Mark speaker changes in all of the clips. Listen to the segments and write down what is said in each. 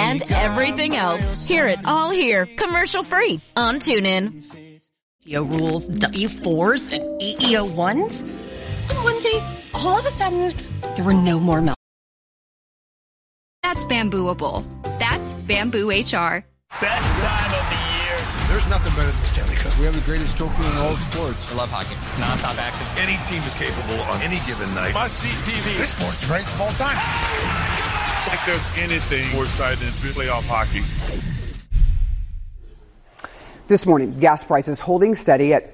Speaker 1: and everything else. Hear it all here, commercial-free on TuneIn.
Speaker 2: Rules, W-4s, and AEO-1s. And one day, all of a sudden, there were no more milk.
Speaker 3: That's Bambooable. That's Bamboo HR.
Speaker 4: Best time of the year.
Speaker 5: There's nothing better than Stanley Cup. We have the greatest trophy in all of sports.
Speaker 4: I love hockey. Non-stop action. Any team is capable on any given night. Must-see TV.
Speaker 5: This sport's the greatest of all time.
Speaker 4: I think there's anything more exciting than playoff hockey.
Speaker 6: This morning, gas prices holding steady at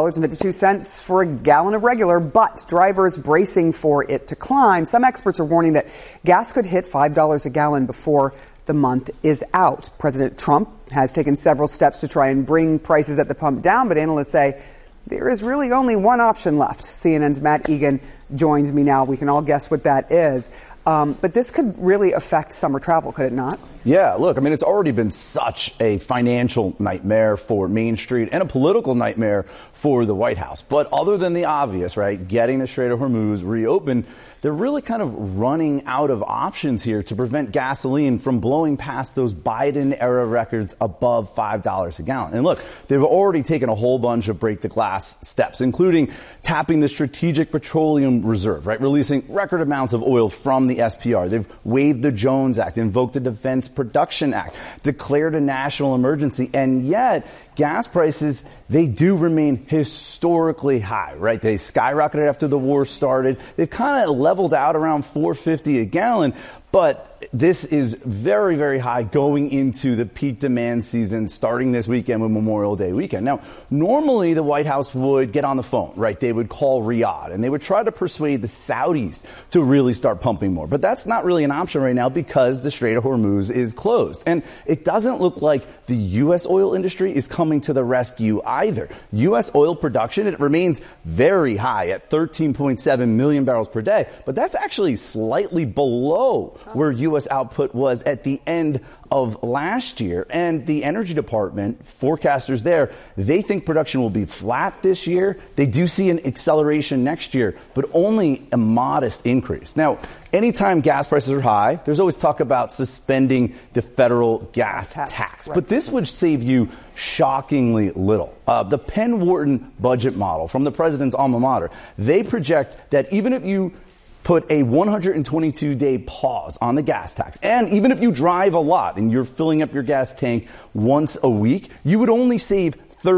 Speaker 6: $4.52 for a gallon of regular, but drivers bracing for it to climb. Some experts are warning that gas could hit $5 a gallon before the month is out. President Trump has taken several steps to try and bring prices at the pump down, but analysts say there is really only one option left. CNN's Matt Egan joins me now. We can all guess what that is. But this could really affect summer travel, could it not?
Speaker 7: Yeah, look, I mean, it's already been such a financial nightmare for Main Street and a political nightmare for the White House. But other than the obvious, right, getting the Strait of Hormuz reopened, they're really kind of running out of options here to prevent gasoline from blowing past those Biden-era records above $5 a gallon. And look, they've already taken a whole bunch of break-the-glass steps, including tapping the Strategic Petroleum Reserve, right, releasing record amounts of oil from the SPR. They've waived the Jones Act, invoked the Defense Production Act, declared a national emergency, and yet gas prices, they do remain historically high, right? They skyrocketed after the war started. They've kind of leveled out around $4.50 a gallon, but this is very, very high going into the peak demand season starting this weekend with Memorial Day weekend. Now, normally the White House would get on the phone, right? They would call Riyadh and they would try to persuade the Saudis to really start pumping more. But that's not really an option right now because the Strait of Hormuz is closed. And it doesn't look like the U.S. oil industry is coming to the rescue either. U.S. oil production, it remains very high at 13.7 million barrels per day, but that's actually slightly below where U.S. output was at the end of last year. And the Energy Department, forecasters there, they think production will be flat this year. They do see an acceleration next year, but only a modest increase. Now, anytime gas prices are high, there's always talk about suspending the federal gas tax. Right. But this would save you shockingly little. The Penn Wharton budget model from the president's alma mater, they project that even if you put a 122-day pause on the gas tax, and even if you drive a lot and you're filling up your gas tank once a week, you would only save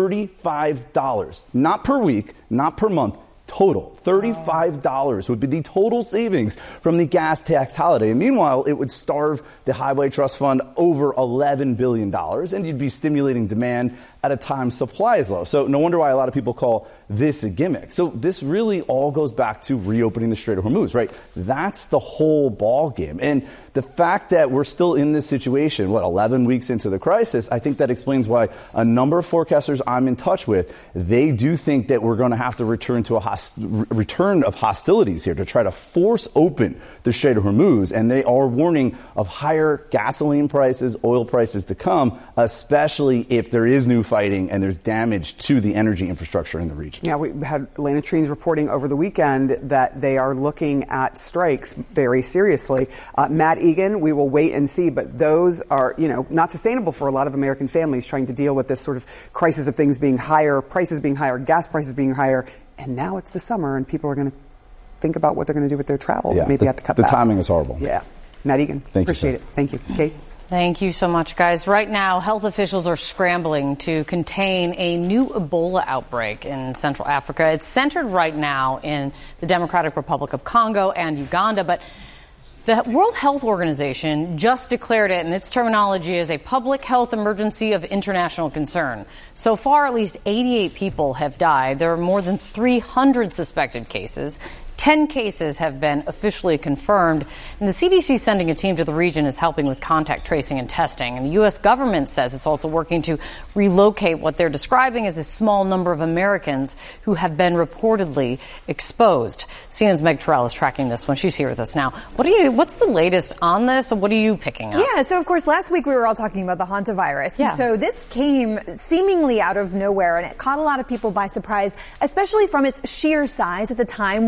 Speaker 7: $35, not per week, not per month, total. $35 would be the total savings from the gas tax holiday. And meanwhile, it would starve the Highway Trust Fund over $11 billion, and you'd be stimulating demand at a time supply is low. So no wonder why a lot of people call this a gimmick. So this really all goes back to reopening the Strait of Hormuz, right? That's the whole ball game. And the fact that we're still in this situation, 11 weeks into the crisis, I think that explains why a number of forecasters I'm in touch with, they do think that we're going to have to return to a return of hostilities here to try to force open the Strait of Hormuz. And they are warning of higher gasoline prices, oil prices to come, especially if there is new fighting and there's damage to the energy infrastructure in the region.
Speaker 6: Yeah, we had Elena Trines reporting over the weekend that they are looking at strikes very seriously. Matt Egan, we will wait and see, but those are, not sustainable for a lot of American families trying to deal with this sort of crisis of things being higher, prices being higher, gas prices being higher. And now it's the summer and people are going to think about what they're going to do with their travel.
Speaker 7: Yeah,
Speaker 6: maybe have to cut back.
Speaker 7: The timing is horrible.
Speaker 6: Yeah. Matt Egan, appreciate it. Thank you. Kate?
Speaker 8: Thank you so much, guys. Right now, health officials are scrambling to contain a new Ebola outbreak in Central Africa. It's centered right now in the Democratic Republic of Congo and Uganda, but the World Health Organization just declared it, in its terminology, as a public health emergency of international concern. So far, at least 88 people have died. There are more than 300 suspected cases. 10 cases have been officially confirmed, and the CDC sending a team to the region is helping with contact tracing and testing. And the U.S. government says it's also working to relocate what they're describing as a small number of Americans who have been reportedly exposed. CNN's Meg Terrell is tracking this one. She's here with us now. What's the latest on this, and what are you picking up?
Speaker 9: Yeah, so of course last week we were all talking about the hantavirus.
Speaker 8: Yeah.
Speaker 9: And so this came seemingly out of nowhere, and it caught a lot of people by surprise, especially from its sheer size at the time when we're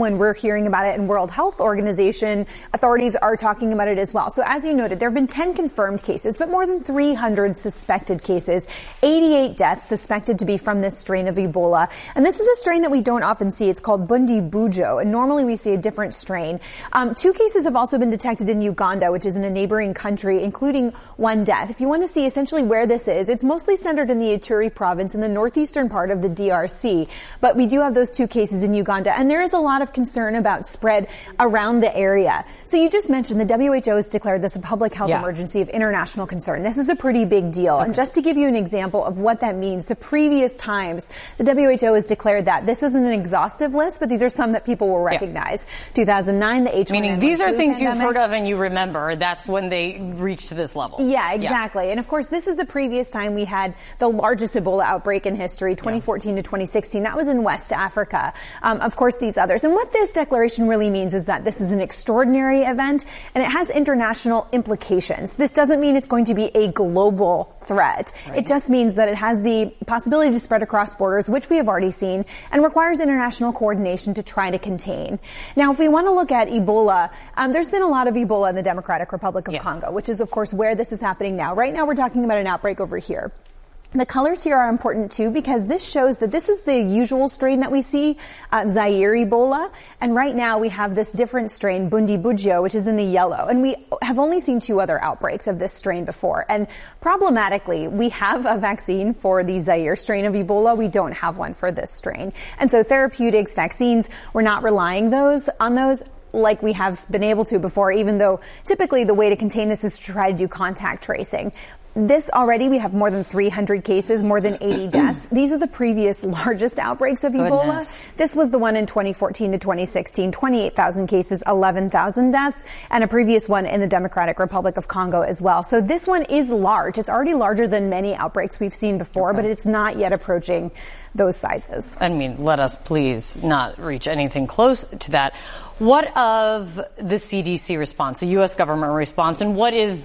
Speaker 9: hearing about it, and World Health Organization authorities are talking about it as well. So as you noted, there have been 10 confirmed cases, but more than 300 suspected cases, 88 deaths suspected to be from this strain of Ebola. And this is a strain that we don't often see. It's called Bundibugyo, and normally we see a different strain. 2 cases have also been detected in Uganda, which is in a neighboring country, including 1 death. If you want to see essentially where this is, it's mostly centered in the Ituri province in the northeastern part of the DRC. But we do have those 2 cases in Uganda, and there is a lot of concern about spread around the area. So you just mentioned the WHO has declared this a public health emergency of international concern. This is a pretty big deal. Okay. And just to give you an example of what that means, the previous times the WHO has declared that, this isn't an exhaustive list, but these are some that people will recognize. 2009, the H1N1
Speaker 8: Meaning these are things
Speaker 9: pandemic.
Speaker 8: you've heard of and you remember. That's when they reached this level.
Speaker 9: Yeah, exactly. Yeah. And of course, this is the previous time we had the largest Ebola outbreak in history, 2014 to 2016. That was in West Africa. Of course, these others. And what this declaration really means is that this is an extraordinary event and it has international implications. This doesn't mean it's going to be a global threat. Right. It just means that it has the possibility to spread across borders, which we have already seen, and requires international coordination to try to contain. Now, if we want to look at Ebola, there's been a lot of Ebola in the Democratic Republic of Congo, which is, of course, where this is happening now. Right now, we're talking about an outbreak over here. The colors here are important too because this shows that this is the usual strain that we see, Zaire Ebola. And right now we have this different strain, Bundibugyo, which is in the yellow. And we have only seen 2 other outbreaks of this strain before. And problematically, we have a vaccine for the Zaire strain of Ebola. We don't have one for this strain. And so therapeutics, vaccines, we're not relying on those like we have been able to before, even though typically the way to contain this is to try to do contact tracing. This already, we have more than 300 cases, more than 80 deaths. These are the previous largest outbreaks of Ebola. This was the one in 2014 to 2016, 28,000 cases, 11,000 deaths, and a previous one in the Democratic Republic of Congo as well. So this one is large. It's already larger than many outbreaks we've seen before, but it's not yet approaching those sizes.
Speaker 8: I mean, let us please not reach anything close to that. What of the CDC response, the U.S. government response, and what do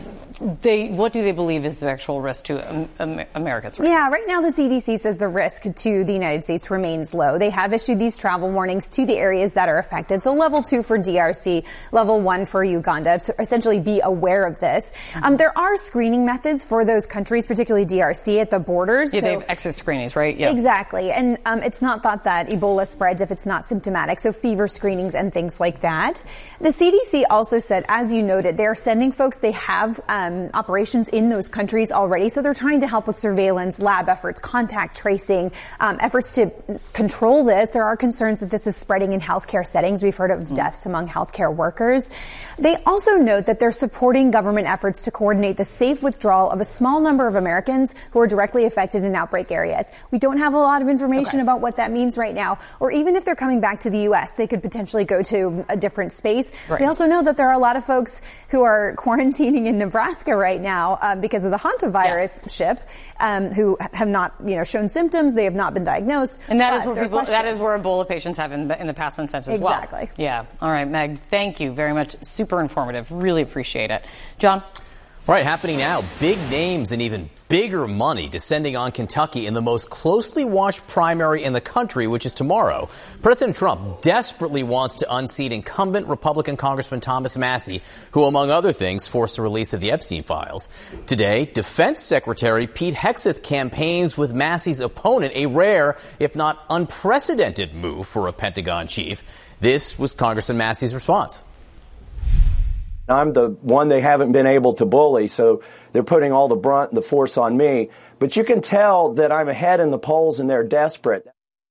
Speaker 8: they believe is the actual risk to Americans?
Speaker 9: Yeah, right now the CDC says the risk to the United States remains low. They have issued these travel warnings to the areas that are affected. So level 2 for DRC, level 1 for Uganda. So essentially be aware of this. There are screening methods for those countries, particularly DRC at the borders.
Speaker 8: Yeah, they have exit screenings, right? Yeah.
Speaker 9: Exactly. And it's not thought that Ebola spreads if it's not symptomatic. So fever screenings and things like that. The CDC also said, as you noted, they're sending folks. They have operations in those countries already. So they're trying to help with surveillance, lab efforts, contact tracing, efforts to control this. There are concerns that this is spreading in healthcare settings. We've heard of deaths among healthcare workers. They also note that they're supporting government efforts to coordinate the safe withdrawal of a small number of Americans who are directly affected in outbreak areas. We don't have a lot of information about what that means right now, or even if they're coming back to the U.S., they could potentially go to a different space. Right. We also know that there are a lot of folks who are quarantining in Nebraska right now because of the hantavirus ship, who have not, shown symptoms. They have not been diagnosed.
Speaker 8: And that is where Ebola patients have in the past been sent as well.
Speaker 9: Exactly.
Speaker 8: Yeah. All right, Meg. Thank you very much. Super informative. Really appreciate it. John.
Speaker 10: All right, happening now. Big names and even bigger money descending on Kentucky in the most closely watched primary in the country, which is tomorrow. President Trump desperately wants to unseat incumbent Republican Congressman Thomas Massie, who, among other things, forced the release of the Epstein files. Today, Defense Secretary Pete Hegseth campaigns with Massie's opponent, a rare, if not unprecedented move for a Pentagon chief. This was Congressman Massie's response.
Speaker 11: I'm the one they haven't been able to bully, so they're putting all the brunt and the force on me. But you can tell that I'm ahead in the polls and they're desperate.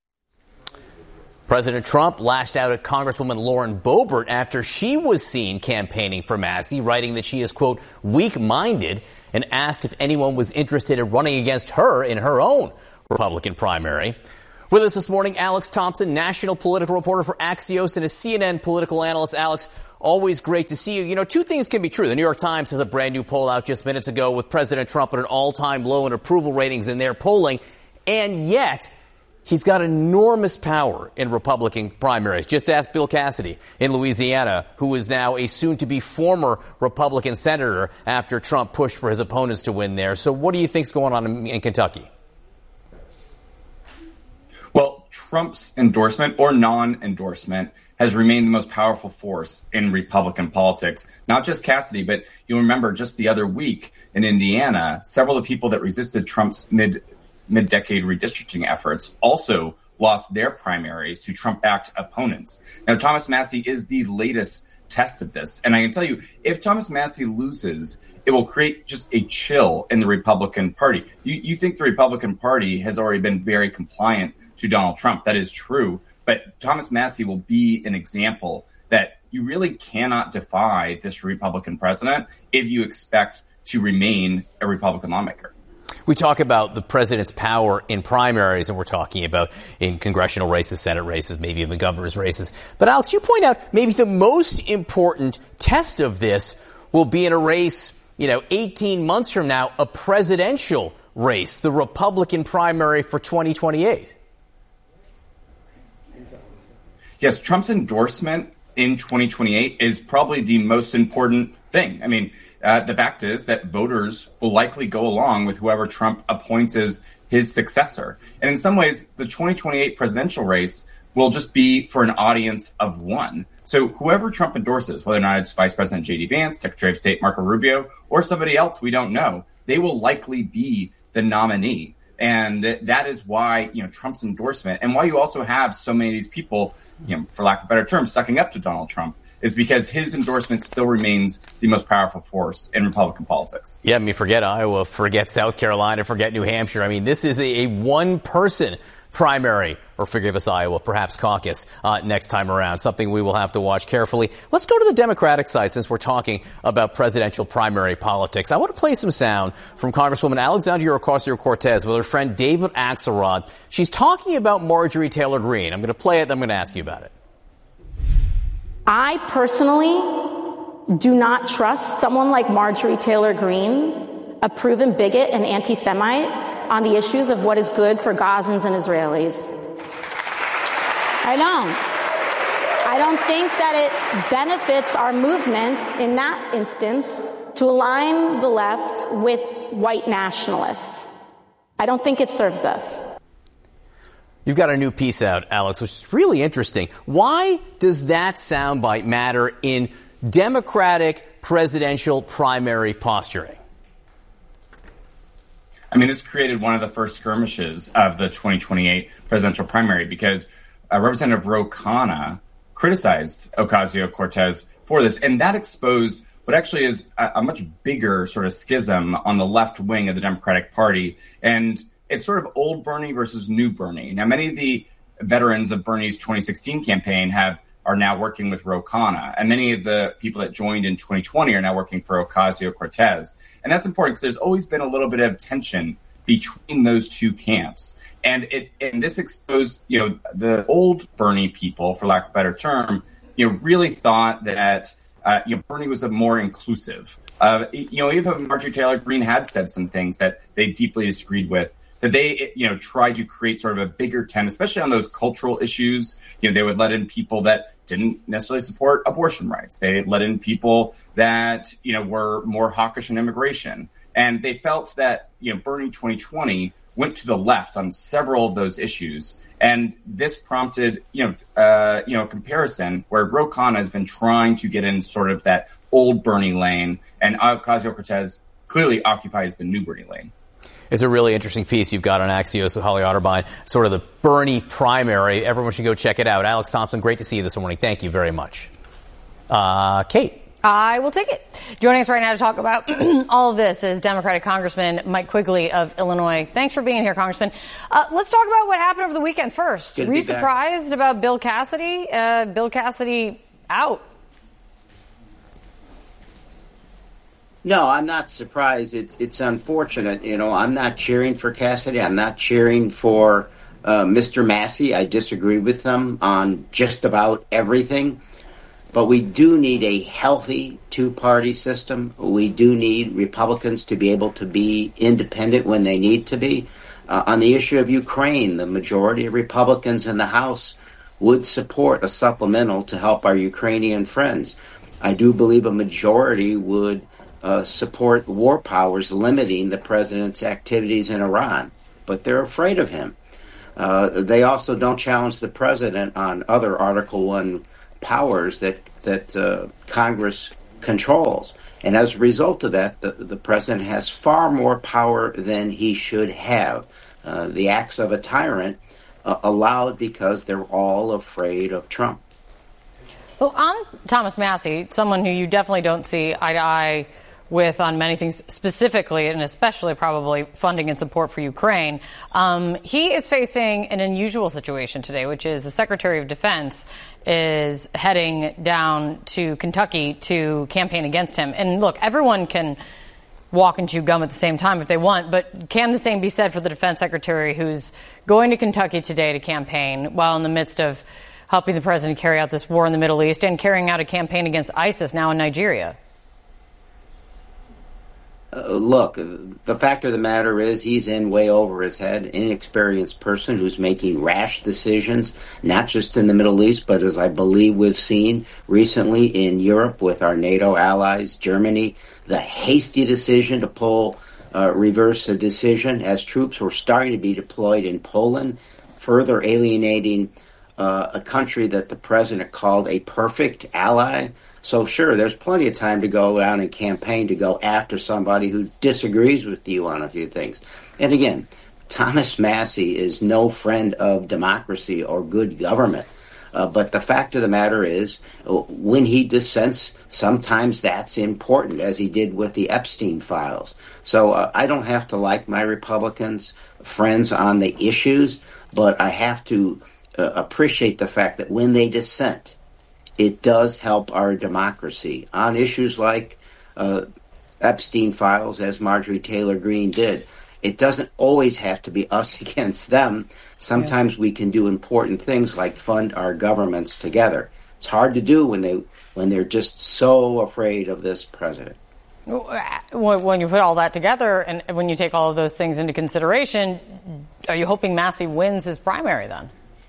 Speaker 10: President Trump lashed out at Congresswoman Lauren Boebert after she was seen campaigning for Massie, writing that she is, quote, weak-minded, and asked if anyone was interested in running against her in her own Republican primary. With us this morning, Alex Thompson, national political reporter for Axios and a CNN political analyst. Alex, always great to see you. You know, 2 things can be true. The New York Times has a brand new poll out just minutes ago with President Trump at an all-time low in approval ratings in their polling. And yet, he's got enormous power in Republican primaries. Just ask Bill Cassidy in Louisiana, who is now a soon-to-be former Republican senator after Trump pushed for his opponents to win there. So what do you think's going on in Kentucky?
Speaker 12: Well, Trump's endorsement or non-endorsement has remained the most powerful force in Republican politics. Not just Cassidy, but you'll remember just the other week in Indiana, several of the people that resisted Trump's mid-decade redistricting efforts also lost their primaries to Trump-backed opponents. Now, Thomas Massie is the latest test of this. And I can tell you, if Thomas Massie loses, it will create just a chill in the Republican Party. You think the Republican Party has already been very compliant to Donald Trump. That is true. But Thomas Massie will be an example that you really cannot defy this Republican president if you expect to remain a Republican lawmaker.
Speaker 10: We talk about the president's power in primaries, and we're talking about in congressional races, Senate races, maybe even governor's races. But Alex, you point out maybe the most important test of this will be in a race, 18 months from now, a presidential race, the Republican primary for 2028.
Speaker 12: Yes, Trump's endorsement in 2028 is probably the most important thing. I mean, the fact is that voters will likely go along with whoever Trump appoints as his successor. And in some ways, the 2028 presidential race will just be for an audience of one. So whoever Trump endorses, whether or not it's Vice President J.D. Vance, Secretary of State Marco Rubio, or somebody else we don't know, they will likely be the nominee. And that is why, Trump's endorsement and why you also have so many of these people, for lack of a better term, sucking up to Donald Trump is because his endorsement still remains the most powerful force in Republican politics.
Speaker 10: Yeah, forget Iowa, forget South Carolina, forget New Hampshire. This is a one-person primary, or forgive us, Iowa, perhaps caucus next time around, something we will have to watch carefully. Let's go to the Democratic side since we're talking about presidential primary politics. I want to play some sound from Congresswoman Alexandria Ocasio-Cortez with her friend David Axelrod. She's talking about Marjorie Taylor Greene. I'm going to play it, then I'm going to ask you about it.
Speaker 13: I personally do not trust someone like Marjorie Taylor Greene, a proven bigot and anti-Semite, on the issues of what is good for Gazans and Israelis. I don't think that it benefits our movement in that instance to align the left with white nationalists. I don't think it serves us.
Speaker 10: You've got a new piece out, Alex, which is really interesting. Why does that soundbite matter in Democratic presidential primary posturing?
Speaker 12: This created one of the first skirmishes of the 2028 presidential primary because Representative Ro Khanna criticized Ocasio-Cortez for this, and that exposed what actually is a much bigger sort of schism on the left wing of the Democratic Party. And it's sort of old Bernie versus new Bernie. Now, many of the veterans of Bernie's 2016 campaign are now working with Ro Khanna, and many of the people that joined in 2020 are now working for Ocasio-Cortez. And that's important because there's always been a little bit of tension between those two camps. And this exposed, the old Bernie people, for lack of a better term, really thought that, Bernie was a more inclusive. Even Marjorie Taylor Greene had said some things that they deeply disagreed with, that they, tried to create sort of a bigger tent, especially on those cultural issues. They would let in people that didn't necessarily support abortion rights. They let in people that, were more hawkish in immigration. And they felt that, Bernie 2020 went to the left on several of those issues. And this prompted, a comparison where Ro Khanna has been trying to get in sort of that old Bernie lane, and Ocasio-Cortez clearly occupies the new Bernie lane.
Speaker 10: It's a really interesting piece you've got on Axios with Holly Otterbein, sort of the Bernie primary. Everyone should go check it out. Alex Thompson, great to see you this morning. Thank you very much. Kate.
Speaker 8: I will take it. Joining us right now to talk about all of this is Democratic Congressman Mike Quigley of Illinois. Thanks for being here, Congressman. Let's talk about what happened over the weekend first. Were you surprised about Bill Cassidy? Bill Cassidy out.
Speaker 14: No, I'm not surprised. It's unfortunate. I'm not cheering for Cassidy. I'm not cheering for Mr. Massie. I disagree with them on just about everything. But we do need a healthy two-party system. We do need Republicans to be able to be independent when they need to be. On the issue of Ukraine, the majority of Republicans in the House would support a supplemental to help our Ukrainian friends. I do believe a majority would support war powers limiting the president's activities in Iran, but they're afraid of him. They also don't challenge the president on other Article I powers that Congress controls. And as a result of that, the president has far more power than he should have. The acts of a tyrant allowed because they're all afraid of Trump.
Speaker 8: Well, on Thomas Massie, someone who you definitely don't see eye to eye with on many things, specifically and especially probably funding and support for Ukraine, he is facing an unusual situation today, which is the Secretary of Defense is heading down to Kentucky to campaign against him. And look, everyone can walk and chew gum at the same time if they want, but can the same be said for the Defense Secretary who's going to Kentucky today to campaign while in the midst of helping the president carry out this war in the Middle East and carrying out a campaign against ISIS now in Nigeria?
Speaker 14: Look, the fact of the matter is he's in way over his head, an inexperienced person who's making rash decisions, not just in the Middle East, but as I believe we've seen recently in Europe with our NATO allies, Germany, the hasty decision to reverse a decision as troops were starting to be deployed in Poland, further alienating a country that the president called a perfect ally. So sure, there's plenty of time to go down and campaign to go after somebody who disagrees with you on a few things. And again, Thomas Massie is no friend of democracy or good government. But the fact of the matter is, when he dissents, sometimes that's important, as he did with the Epstein files. So I don't have to like my Republicans friends on the issues, but I have to appreciate the fact that when they dissent, it does help our democracy on issues like Epstein files, as Marjorie Taylor Greene did. It doesn't always have to be us against them. Sometimes we can do important things like fund our governments together. It's hard to do when they're just so afraid of this president.
Speaker 8: When you put all that together and when you take all of those things into consideration, are you hoping Massie wins his primary then?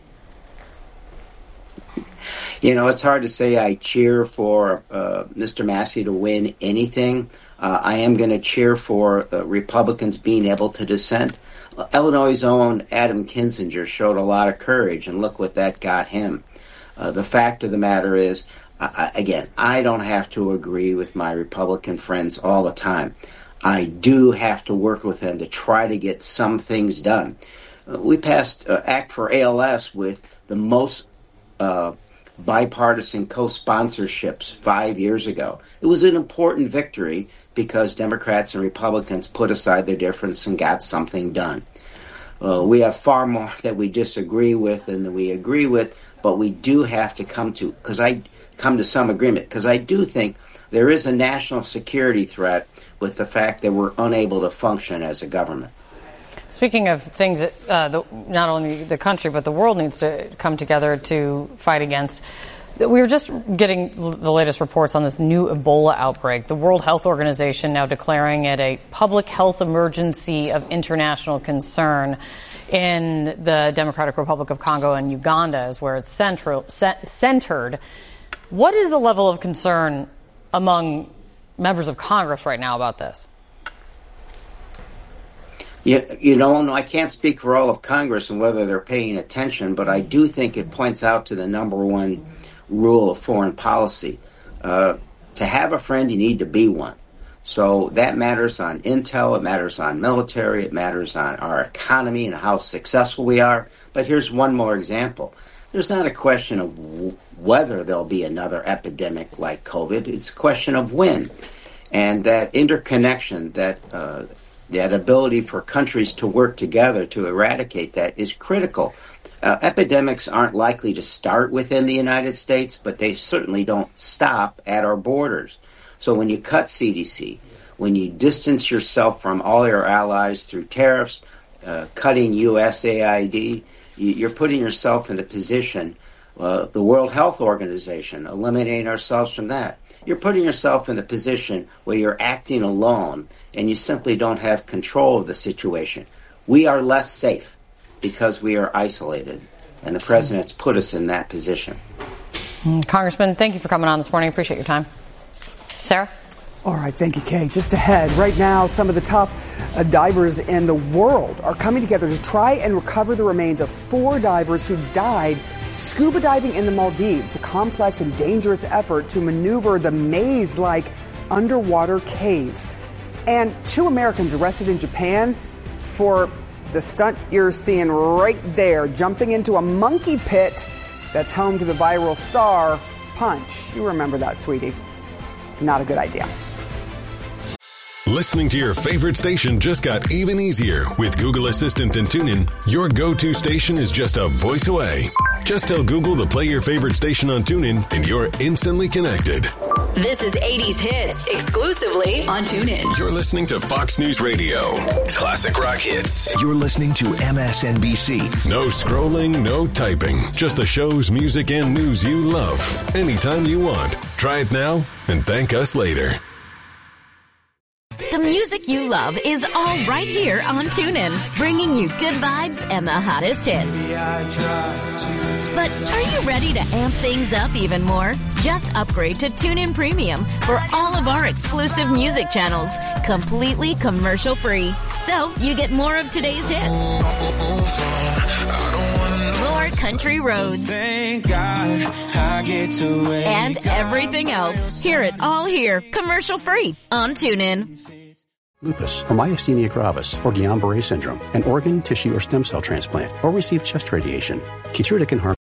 Speaker 14: You know, it's hard to say I cheer for Mr. Massie to win anything. I am going to cheer for Republicans being able to dissent. Illinois' own Adam Kinzinger showed a lot of courage, and look what that got him. The fact of the matter is, again, I don't have to agree with my Republican friends all the time. I do have to work with them to try to get some things done. We passed Act for ALS with the most bipartisan co-sponsorships 5 years ago. It was an important victory because Democrats and Republicans put aside their difference and got something done. We have far more that we disagree with than that we agree with, but we do have to come to some agreement, because I do think there is a national security threat with the fact that we're unable to function as a government.
Speaker 8: Speaking of things that not only the country but the world needs to come together to fight against, we were just getting the latest reports on this new Ebola outbreak. The World Health Organization now declaring it a public health emergency of international concern in the Democratic Republic of Congo, and Uganda is where it's centered. What is the level of concern among members of Congress right now about this?
Speaker 14: You know, I can't speak for all of Congress and whether they're paying attention, but I do think it points out to the number one rule of foreign policy. To have a friend, you need to be one. So that matters on intel, it matters on military, it matters on our economy and how successful we are. But here's one more example. There's not a question of whether there'll be another epidemic like COVID. It's a question of when. And that interconnection, that ability for countries to work together to eradicate that is critical. Epidemics aren't likely to start within the United States, but they certainly don't stop at our borders. So when you cut CDC, when you distance yourself from all your allies through tariffs, cutting USAID, you're putting yourself in a position, the World Health Organization, eliminating ourselves from that. You're putting yourself in a position where you're acting alone and you simply don't have control of the situation. We are less safe because we are isolated, and the president's put us in that position.
Speaker 8: Congressman, thank you for coming on this morning. Appreciate your time. Sarah?
Speaker 6: All right, thank you, Kay. Just ahead, right now, some of the top divers in the world are coming together to try and recover the remains of 4 divers who died scuba diving in the Maldives, a complex and dangerous effort to maneuver the maze-like underwater caves. And 2 Americans arrested in Japan for the stunt you're seeing right there, jumping into a monkey pit that's home to the viral star Punch. You remember that, sweetie. Not a good idea.
Speaker 15: Listening to your favorite station just got even easier. With Google Assistant and TuneIn, your go-to station is just a voice away. Just tell Google to play your favorite station on TuneIn, and you're instantly connected.
Speaker 16: This is 80s Hits, exclusively on TuneIn.
Speaker 15: You're listening to Fox News Radio. Classic rock hits.
Speaker 17: You're listening to MSNBC.
Speaker 15: No scrolling, no typing. Just the shows, music, and news you love. Anytime you want. Try it now and thank us later.
Speaker 1: The music you love is all right here on TuneIn, bringing you good vibes and the hottest hits. But are you ready to amp things up even more? Just upgrade to TuneIn Premium for all of our exclusive music channels, completely commercial free. So you get more of today's hits, more country roads,
Speaker 18: thank God I get to wake
Speaker 1: and everything else. Hear it all here, commercial free on TuneIn.
Speaker 19: Lupus, or myasthenia gravis, or Guillain-Barré syndrome, an organ, tissue, or stem cell transplant, or receive chest radiation. Keytruda can harm.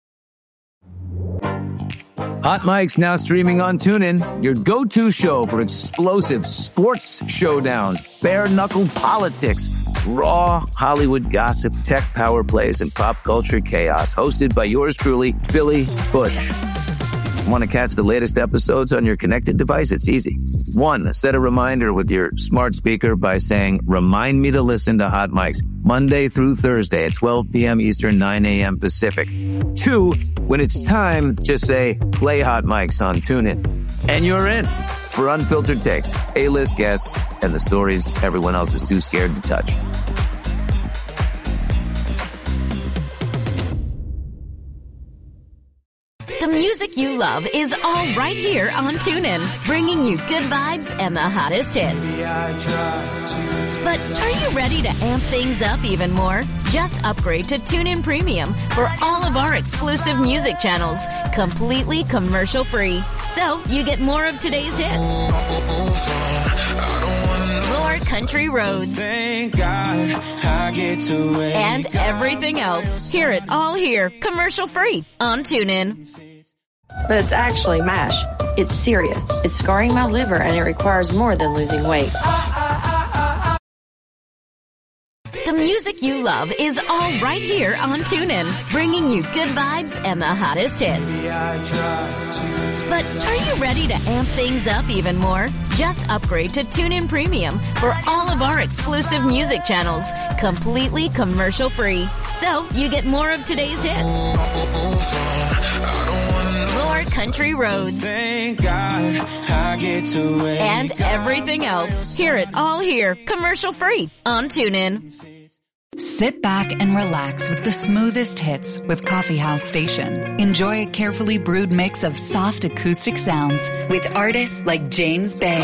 Speaker 20: Hot Mike's now streaming on TuneIn, your go-to show for explosive sports showdowns, bare-knuckle politics, raw Hollywood gossip, tech power plays, and pop culture chaos. Hosted by yours truly, Billy Bush. Want to catch the latest episodes on your connected device? It's easy. 1, set a reminder with your smart speaker by saying, remind me to listen to Hot Mics Monday through Thursday at 12 p.m. Eastern, 9 a.m. Pacific. 2, when it's time, just say, play Hot Mics on TuneIn. And you're in for unfiltered takes, A-list guests, and the stories everyone else is too scared to touch.
Speaker 1: The music you love is all right here on TuneIn, bringing you good vibes and the hottest hits. But are you ready to amp things up even more? Just upgrade to TuneIn Premium for all of our exclusive music channels, completely commercial free. So you get more of today's hits, more country roads,
Speaker 18: thank God I get to wake
Speaker 1: and everything else. Hear it all here, commercial free on TuneIn.
Speaker 21: But it's actually MASH. It's serious. It's scarring my liver, and it requires more than losing weight.
Speaker 1: The music you love is all right here on TuneIn, bringing you good vibes and the hottest hits. But are you ready to amp things up even more? Just upgrade to TuneIn Premium for all of our exclusive music channels, completely commercial free. So you get more of today's hits, more country roads,
Speaker 18: thank God I get to wake
Speaker 1: and everything else. Hear it all here, commercial free on TuneIn.
Speaker 22: Sit back and relax with the smoothest hits with Coffee House Station. Enjoy a carefully brewed mix of soft acoustic sounds with artists like James Bay,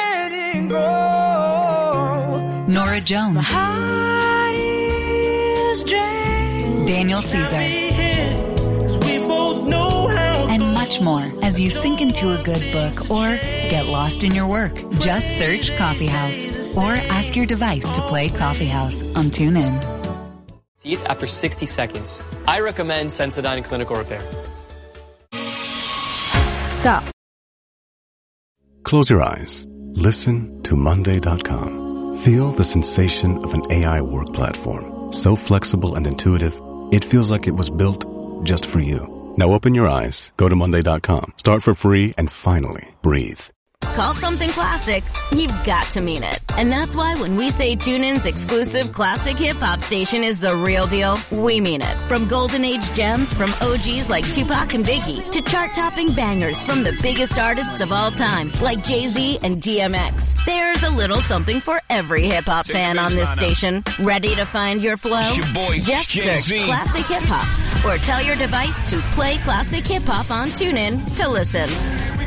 Speaker 22: Nora Jones, Daniel Caesar, and much more as you sink into a good book or get lost in your work. Just search Coffee House or ask your device to play Coffee House on TuneIn.
Speaker 23: Teeth after 60 seconds. I recommend Sensodyne Clinical Repair.
Speaker 9: Stop.
Speaker 24: Close your eyes. Listen to Monday.com. Feel the sensation of an AI work platform. So flexible and intuitive, it feels like it was built just for you. Now open your eyes, go to Monday.com, start for free, and finally breathe.
Speaker 1: Call something classic, you've got to mean it. And that's why when we say TuneIn's exclusive classic hip-hop station is the real deal, we mean it. From golden age gems from OGs like Tupac and Biggie to chart-topping bangers from the biggest artists of all time like Jay-Z and DMX. There's a little something for every hip-hop fan on this station. Ready to find your flow? Just search Classic Hip-Hop or tell your device to play Classic Hip-Hop on TuneIn to listen.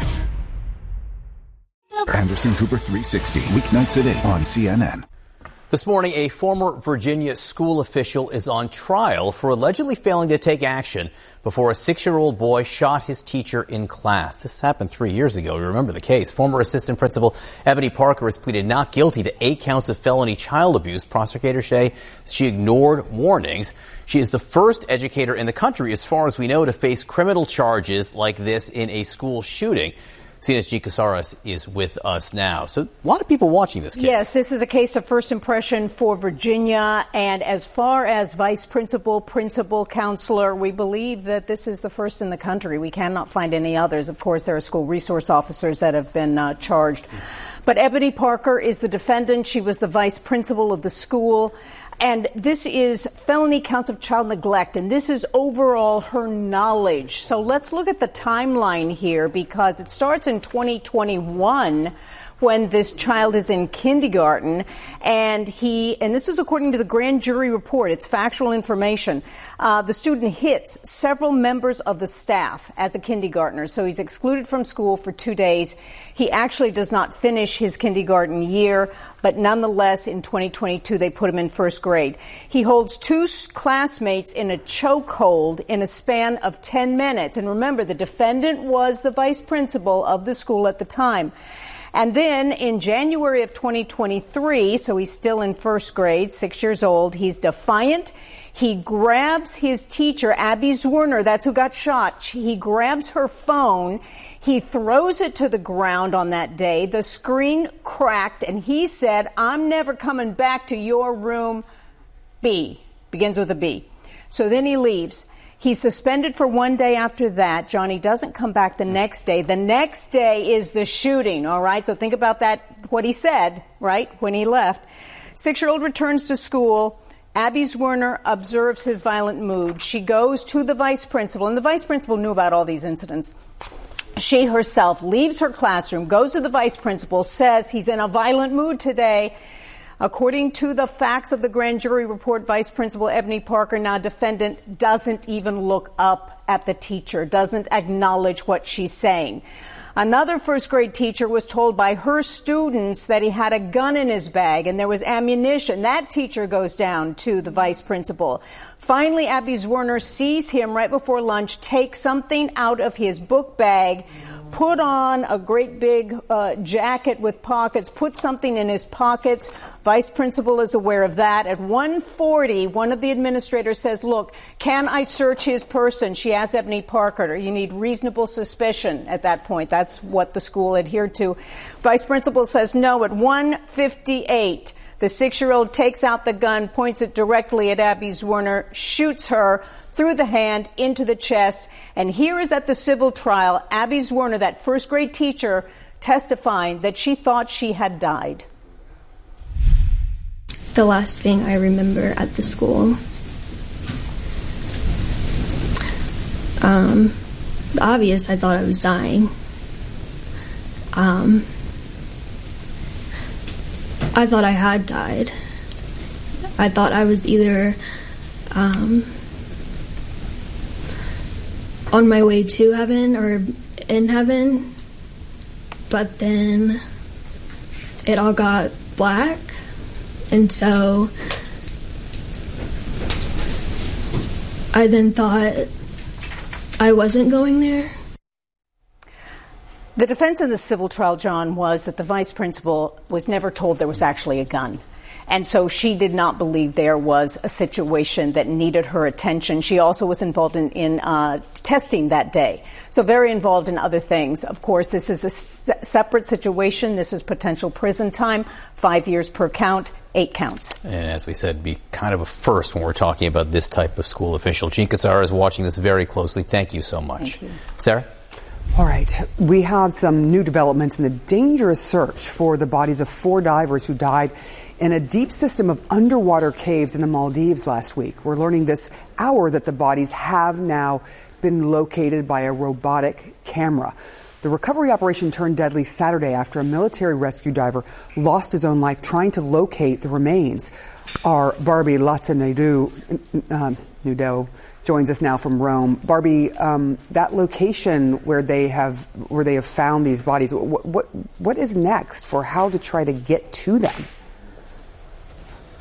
Speaker 25: Anderson Cooper 360, weeknights at 8 on CNN.
Speaker 10: This morning, a former Virginia school official is on trial for allegedly failing to take action before a 6-year-old boy shot his teacher in class. This happened 3 years ago. You remember the case. Former assistant principal Ebony Parker has pleaded not guilty to 8 counts of felony child abuse. Prosecutors say she ignored warnings. She is the first educator in the country, as far as we know, to face criminal charges like this in a school shooting. CNN's G. Casares is with us now. So a lot of people watching this case.
Speaker 2: Yes, this is a case of first impression for Virginia. And as far as vice principal, principal, counselor, we believe that this is the first in the country. We cannot find any others. Of course, there are school resource officers that have been charged. But Ebony Parker is the defendant. She was the vice principal of the school. And this is felony counts of child neglect, and this is overall her knowledge. So let's look at the timeline here, because it starts in 2021 when this child is in kindergarten, and this is according to the grand jury report. It's factual information. The student hits several members of the staff as a kindergartner, so he's excluded from school for 2 days. He actually does not finish his kindergarten year, but nonetheless, in 2022, they put him in first grade. He holds 2 classmates in a chokehold in a span of 10 minutes. And remember, the defendant was the vice principal of the school at the time. And then in January of 2023, so he's still in first grade, 6 years old, he's defiant. He grabs his teacher, Abby Zwerner, that's who got shot. He grabs her phone. He throws it to the ground on that day. The screen cracked, and he said, "I'm never coming back to your room." B. Begins with a B. So then he leaves. He's suspended for 1 day after that. Johnny doesn't come back the next day. The next day is the shooting, all right? So think about that, what he said, right, when he left. 6-year-old returns to school. Abby Zwerner observes his violent mood. She goes to the vice principal, and the vice principal knew about all these incidents. She herself leaves her classroom, goes to the vice principal, says he's in a violent mood today. According to the facts of the grand jury report, Vice Principal Ebony Parker, now defendant, doesn't even look up at the teacher, doesn't acknowledge what she's saying. Another first grade teacher was told by her students that he had a gun in his bag and there was ammunition. That teacher goes down to the vice principal. Finally, Abby Zwerner sees him right before lunch take something out of his book bag, put on a great big jacket with pockets, put something in his pockets. Vice principal is aware of that. At 1:40, one of the administrators says, "Look, can I search his person?" She asks Ebony Parker, "You need reasonable suspicion at that point." That's what the school adhered to. Vice principal says no. At 1:58, the 6-year-old takes out the gun, points it directly at Abby Zwerner, shoots her through the hand into the chest. And here is at the civil trial, Abby Zwerner, that first grade teacher, testifying that she thought she had died.
Speaker 3: The last thing I remember at the school, obvious, I thought I was dying. I thought I had died. I thought I was either on my way to heaven or in heaven, but then it all got black, and so I then thought I wasn't going there.
Speaker 2: The defense in the civil trial, John, was that the vice principal was never told there was actually a gun. And so she did not believe there was a situation that needed her attention. She also was involved in testing that day. So very involved in other things. Of course, this is a separate situation. This is potential prison time, 5 years per count, 8 counts.
Speaker 10: And as we said, be kind of a first when we're talking about this type of school official. Jean Casares is watching this very closely. Thank you so much.
Speaker 2: Thank you.
Speaker 10: Sarah?
Speaker 6: All right. We have some new developments in the dangerous search for the bodies of 4 divers who died in a deep system of underwater caves in the Maldives last week. We're learning this hour that the bodies have now been located by a robotic camera. The recovery operation turned deadly Saturday after a military rescue diver lost his own life trying to locate the remains. Our Barbie Latza-Nadeau joins us now from Rome. Barbie, that location where they have found these bodies, what is next for how to try to get to them?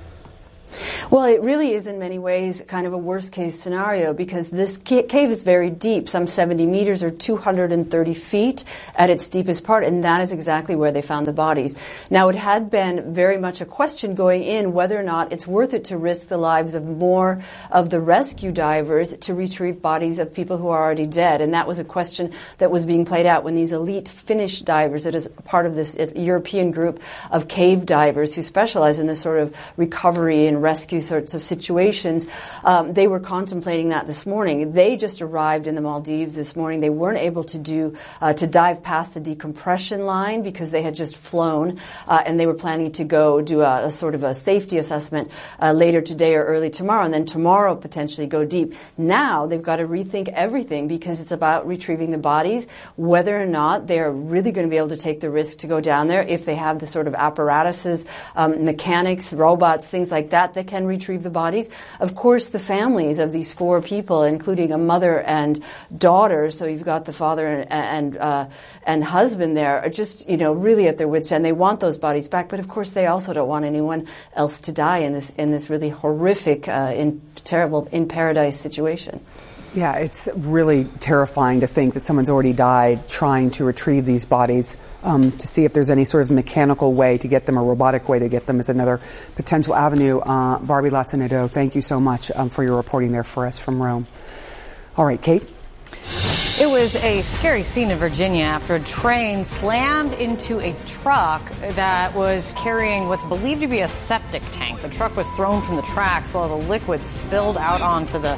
Speaker 4: Well, it really is in many ways kind of a worst-case scenario because this cave is very deep, some 70 meters or 230 feet at its deepest part, and that is exactly where they found the bodies. Now, it had been very much a question going in whether or not it's worth it to risk the lives of more of the rescue divers to retrieve bodies of people who are already dead, and that was a question that was being played out when these elite Finnish divers, that is part of this European group of cave divers who specialize in this sort of recovery and rescue sorts of situations, they were contemplating that this morning. They just arrived in the Maldives this morning. They weren't able to dive past the decompression line because they had just flown, and they were planning to go do a sort of a safety assessment later today or early tomorrow, and then tomorrow potentially go deep. Now they've got to rethink everything because it's about retrieving the bodies, whether or not they're really going to be able to take the risk to go down there, if they have the sort of apparatuses, mechanics, robots, things like that can retrieve the bodies. Of course, the families of these 4 people, including a mother and daughter, so you've got the father and husband there, are just, really at their wits' end. They want those bodies back, but of course they also don't want anyone else to die in this really horrific, terrible in paradise situation.
Speaker 6: Yeah, it's really terrifying to think that someone's already died trying to retrieve these bodies. To see if there's any sort of mechanical way to get them, a robotic way to get them is another potential avenue. Barbie Latza-Nadeau, thank you so much for your reporting there for us from Rome. All right, Kate.
Speaker 8: It was a scary scene in Virginia after a train slammed into a truck that was carrying what's believed to be a septic tank. The truck was thrown from the tracks while the liquid spilled out onto the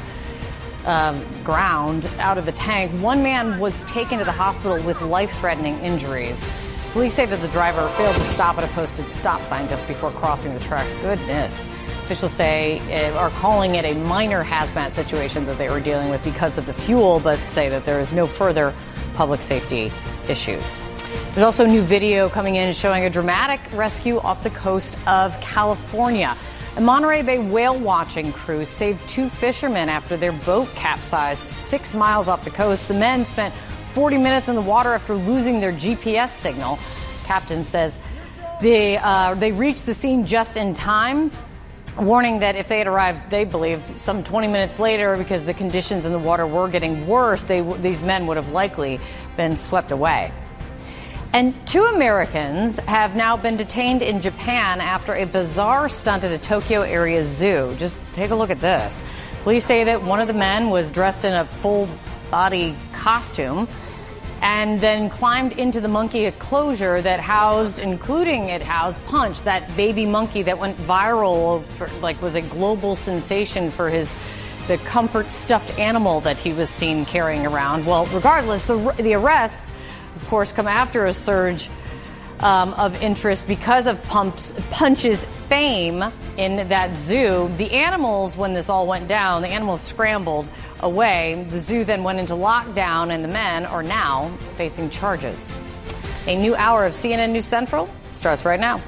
Speaker 8: ground out of the tank. One man was taken to the hospital with life-threatening injuries. Police say that the driver failed to stop at a posted stop sign just before crossing the tracks. Goodness. Officials are calling it a minor hazmat situation that they were dealing with because of the fuel, but say that there is no further public safety issues. There's also new video coming in showing a dramatic rescue off the coast of California. A Monterey Bay whale watching crew saved 2 fishermen after their boat capsized 6 miles off the coast. The men spent 40 minutes in the water after losing their GPS signal. Captain says they reached the scene just in time, warning that if they had arrived, they believe, some 20 minutes later, because the conditions in the water were getting worse, these men would have likely been swept away. And 2 Americans have now been detained in Japan after a bizarre stunt at a Tokyo area zoo. Just take a look at this. Police say that one of the men was dressed in a full-body costume and then climbed into the monkey enclosure that housed Punch, that baby monkey that went viral, was a global sensation for the comfort stuffed animal that he was seen carrying around. Well, regardless, the arrests, of course, come after a surge of interest because of Punch's fame in that zoo. The animals, when this all went down, the animals scrambled away. The zoo then went into lockdown, and the men are now facing charges. A new hour of CNN News Central starts right now.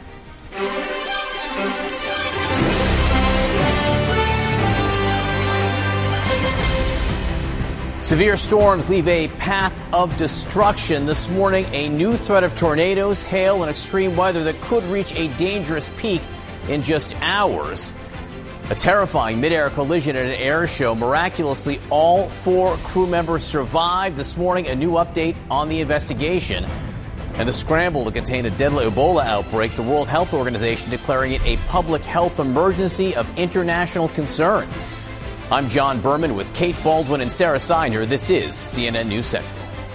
Speaker 10: Severe storms leave a path of destruction. This morning, a new threat of tornadoes, hail, and extreme weather that could reach a dangerous peak in just hours. A terrifying mid-air collision at an air show. Miraculously, all 4 crew members survived. This morning, a new update on the investigation and the scramble to contain a deadly Ebola outbreak. The World Health Organization declaring it a public health emergency of international concern. I'm John Berman with Kate Baldwin and Sarah Seiner. This is CNN News Central.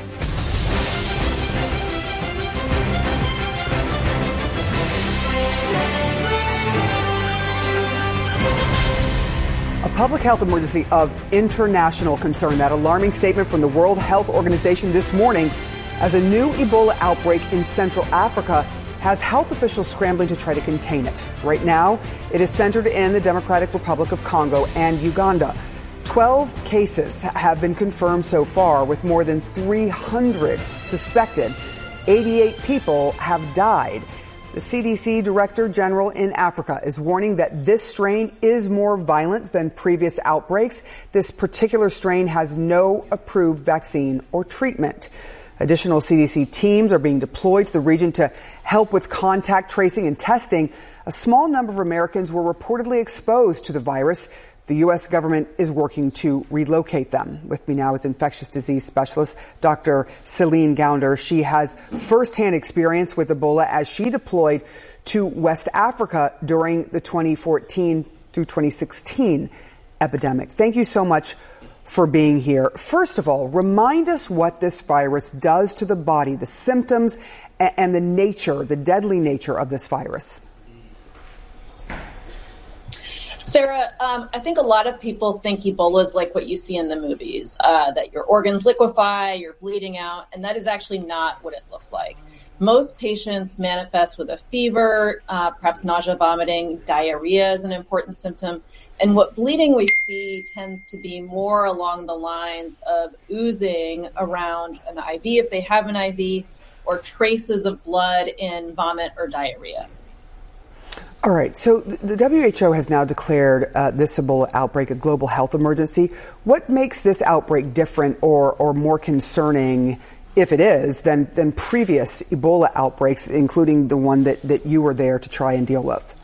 Speaker 6: A public health emergency of international concern. That alarming statement from the World Health Organization this morning as a new Ebola outbreak in Central Africa has health officials scrambling to try to contain it. Right now, it is centered in the Democratic Republic of Congo and Uganda. 12 cases have been confirmed so far, with more than 300 suspected. 88 people have died. The CDC Director General in Africa is warning that this strain is more violent than previous outbreaks. This particular strain has no approved vaccine or treatment. Additional CDC teams are being deployed to the region to help with contact tracing and testing. A small number of Americans were reportedly exposed to the virus. The U.S. government is working to relocate them. With me now is infectious disease specialist Dr. Celine Gounder. She has firsthand experience with Ebola as she deployed to West Africa during the 2014 through 2016 epidemic. Thank you so much for being here. First of all, remind us what this virus does to the body, the symptoms and the nature, the deadly nature of this virus.
Speaker 5: Sarah, I think a lot of people think Ebola is like what you see in the movies, that your organs liquefy, you're bleeding out, and that is actually not what it looks like. Most patients manifest with a fever, perhaps nausea, vomiting, diarrhea is an important symptom. And what bleeding we see tends to be more along the lines of oozing around an IV if they have an IV, or traces of blood in vomit or diarrhea.
Speaker 6: All right. So the WHO has now declared this Ebola outbreak a global health emergency. What makes this outbreak different or more concerning, if it is, than previous Ebola outbreaks, including the one that you were there to try and deal with?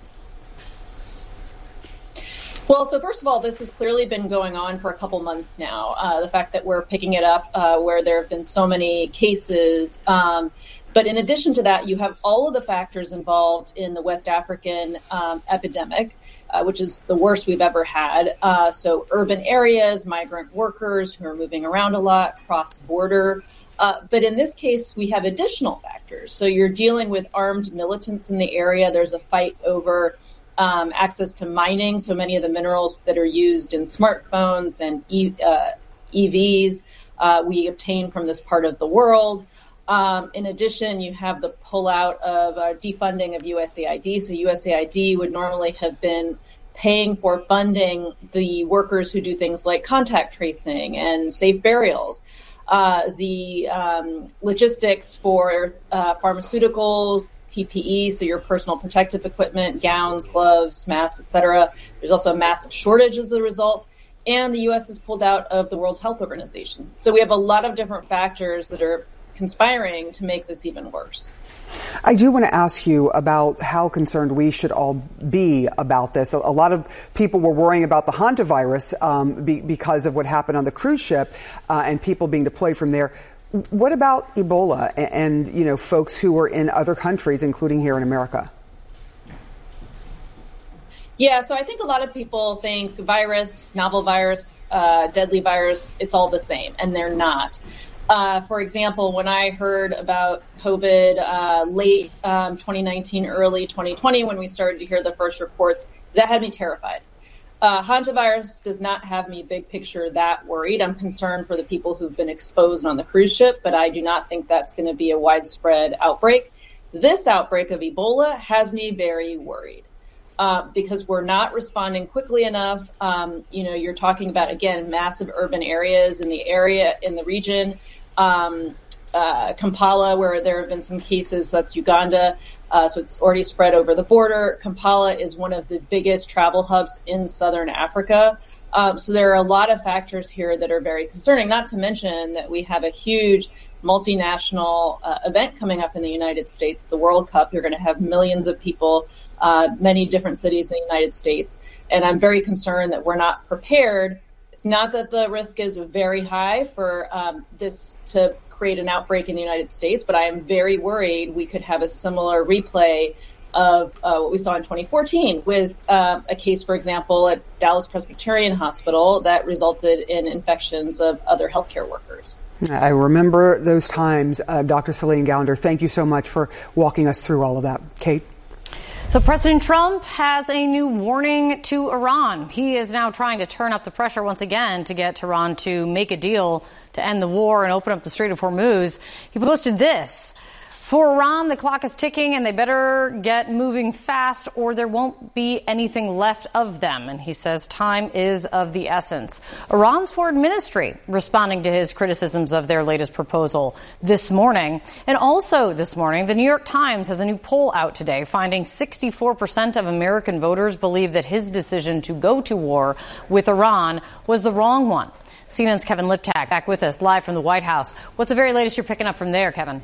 Speaker 5: Well, so first of all, this has clearly been going on for a couple months now. The fact that we're picking it up where there have been so many cases. But in addition to that, you have all of the factors involved in the West African epidemic, which is the worst we've ever had. So urban areas, migrant workers who are moving around a lot, cross-border. But in this case, we have additional factors. So you're dealing with armed militants in the area. There's a fight over access to mining. So many of the minerals that are used in smartphones and EVs we obtain from this part of the world. In addition, you have the pullout of defunding of USAID. So USAID would normally have been paying for funding the workers who do things like contact tracing and safe burials. The logistics for pharmaceuticals, PPE, so your personal protective equipment, gowns, gloves, masks, etc. There's also a massive shortage as a result. And the U.S. has pulled out of the World Health Organization. So we have a lot of different factors that are conspiring to make this even worse.
Speaker 6: I do want to ask you about how concerned we should all be about this. A lot of people were worrying about the hantavirus because of what happened on the cruise ship and people being deployed from there. What about Ebola and folks who were in other countries, including here in America?
Speaker 5: Yeah, so I think a lot of people think virus, novel virus, deadly virus, it's all the same, and they're not. For example, when I heard about COVID late 2019, early 2020, when we started to hear the first reports, that had me terrified. Hantavirus does not have me big picture that worried. I'm concerned for the people who've been exposed on the cruise ship, but I do not think that's going to be a widespread outbreak. This outbreak of Ebola has me very worried. Because we're not responding quickly enough. You're talking about, again, massive urban areas in the region. Kampala, where there have been some cases, that's Uganda. So it's already spread over the border. Kampala is one of the biggest travel hubs in southern Africa. So there are a lot of factors here that are very concerning, not to mention that we have a huge multinational event coming up in the United States, the World Cup. You're going to have millions of people, many different cities in the United States. And I'm very concerned that we're not prepared. It's not that the risk is very high for this to create an outbreak in the United States, but I am very worried we could have a similar replay of what we saw in 2014 with a case, for example, at Dallas Presbyterian Hospital that resulted in infections of other healthcare workers.
Speaker 6: I remember those times. Dr. Celine Gounder, thank you so much for walking us through all of that. Kate?
Speaker 8: So President Trump has a new warning to Iran. He is now trying to turn up the pressure once again to get Tehran to make a deal to end the war and open up the Strait of Hormuz. He posted this. For Iran, the clock is ticking and they better get moving fast or there won't be anything left of them. And he says time is of the essence. Iran's foreign ministry responding to his criticisms of their latest proposal this morning. And also this morning, the New York Times has a new poll out today finding 64% of American voters believe that his decision to go to war with Iran was the wrong one. CNN's Kevin Liptak back with us live from the White House. What's the very latest you're picking up from there, Kevin?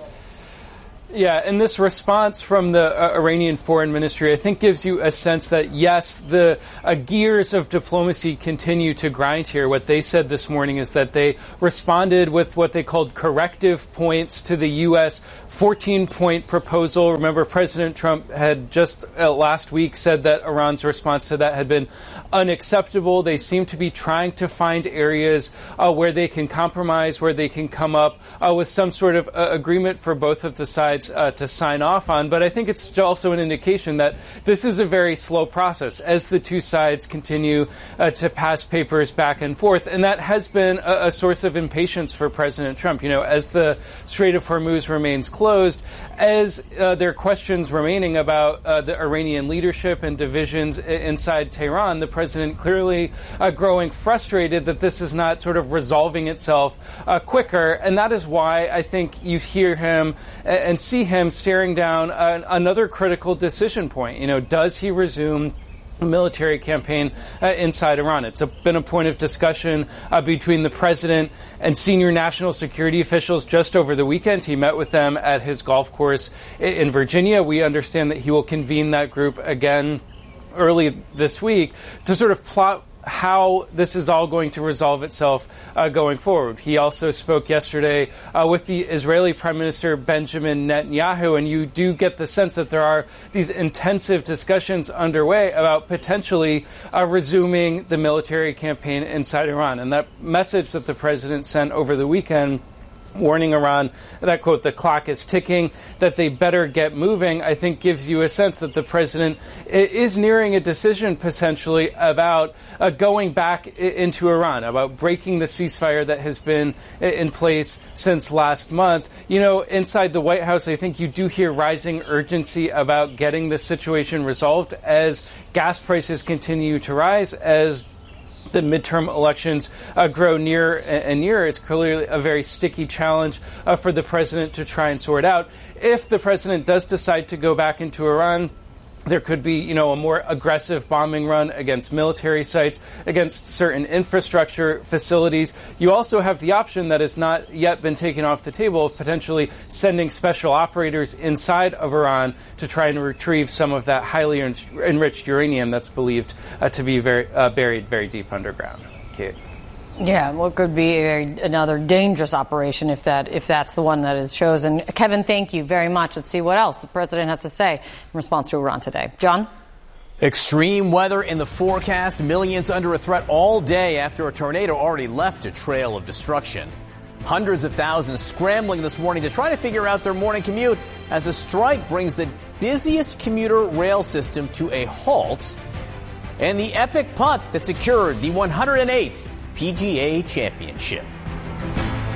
Speaker 7: Yeah, and this response from the Iranian Foreign Ministry, I think, gives you a sense that, yes, the gears of diplomacy continue to grind here. What they said this morning is that they responded with what they called corrective points to the U.S. 14-point proposal. Remember, President Trump had just last week said that Iran's response to that had been unacceptable. They seem to be trying to find areas where they can compromise, where they can come up with some sort of agreement for both of the sides to sign off on. But I think it's also an indication that this is a very slow process as the two sides continue to pass papers back and forth. And that has been a source of impatience for President Trump. You know, as the Strait of Hormuz remains closed, as there are questions remaining about the Iranian leadership and divisions inside Tehran, the president clearly growing frustrated that this is not sort of resolving itself quicker. And that is why I think you hear him and see him staring down another critical decision point. You know, does he resume a military campaign inside Iran? It's been a point of discussion between the president and senior national security officials just over the weekend. He met with them at his golf course in Virginia. We understand that he will convene that group again early this week to sort of plot how this is all going to resolve itself going forward. He also spoke yesterday with the Israeli Prime Minister Benjamin Netanyahu, and you do get the sense that there are these intensive discussions underway about potentially resuming the military campaign inside Iran. And that message that the president sent over the weekend, warning Iran that, quote, the clock is ticking, that they better get moving, I think gives you a sense that the president is nearing a decision potentially about going back into Iran, about breaking the ceasefire that has been in place since last month. You know, inside the White House, I think you do hear rising urgency about getting this situation resolved as gas prices continue to rise, as the midterm elections grow near and near. It's clearly a very sticky challenge for the president to try and sort out. If the president does decide to go back into Iran, there could be, you know, a more aggressive bombing run against military sites, against certain infrastructure facilities. You also have the option that has not yet been taken off the table of potentially sending special operators inside of Iran to try and retrieve some of that highly enriched uranium that's believed to be buried very deep underground. Kate.
Speaker 8: Yeah, well, it could be another dangerous operation if that's the one that is chosen. Kevin, thank you very much. Let's see what else the president has to say in response to Iran today. John?
Speaker 10: Extreme weather in the forecast. Millions under a threat all day after a tornado already left a trail of destruction. Hundreds of thousands scrambling this morning to try to figure out their morning commute as a strike brings the busiest commuter rail system to a halt. And the epic putt that secured the 108th PGA Championship.